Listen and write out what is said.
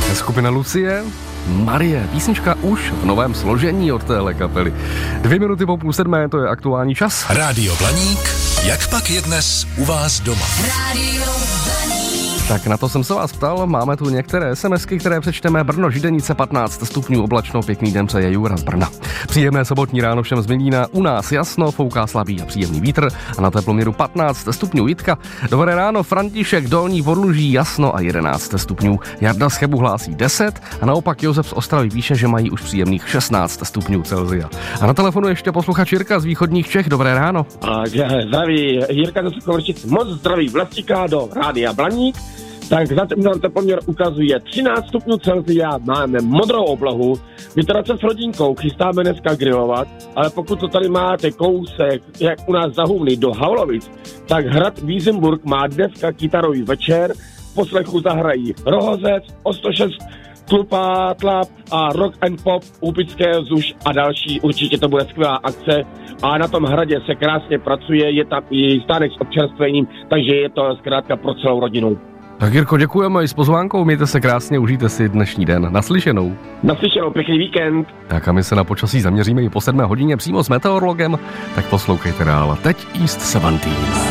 Skupina Lucie, Marie, písnička už v novém složení od téhle kapely. 2 minuty po 6:30, to je aktuální čas. Rádio Blaník, jak pak je dnes u vás doma? Rádio Blaník. Tak na to jsem se vás ptal, máme tu některé SMSky, které přečteme. Brno, Židenice, 15 stupňů, oblačno, pěkný den přeje Jura z Brna. Příjemné sobotní ráno všem z Milína, u nás jasno, fouká slabý a příjemný vítr a na teploměru 15 stupňů Jitka. Dobré ráno, František, Dolní Podluží, jasno a 11 stupňů. Jarda z Chebu hlásí 10 a naopak Josef z Ostravy píše, že mají už příjemných 16 stupňů Celsia. A na telefonu ještě posluchač Jirka z východních Čech, dobré ráno. Zdraví, Jirka ze Sokolovčic, moc zdraví Vlastíka do Rádia Blaník. Tak zatím nám teploměr ukazuje 13 stupňů Celsia, máme modrou oblohu, my teda se s rodinkou chystáme dneska grillovat, ale pokud to tady máte kousek, jak u nás za Humny do Havlovic, tak hrad Vízemburg má dneska kytarový večer, v poslechu zahrají Rohozec, O106, Tlupa, Tlap a Rock and Pop, Úpické Zuš a další, určitě to bude skvělá akce a na tom hradě se krásně pracuje, je tam i stánek s občerstvením, takže je to zkrátka pro celou rodinu. Tak Jirko, děkujeme i s pozvánkou, mějte se krásně, užijte si dnešní den. Naslyšenou. Naslyšenou, pěkný víkend. Tak a my se na počasí zaměříme i po 7 hodině přímo s meteorologem, tak poslouchejte dál. Teď East 17.